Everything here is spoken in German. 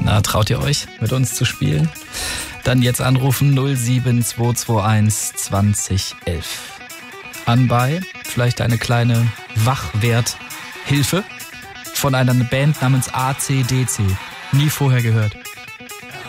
Na, traut ihr euch, mit uns zu spielen? Dann jetzt anrufen 07221 2011. Anbei, vielleicht eine kleine Wachwerthilfe von einer Band namens AC/DC. Nie vorher gehört.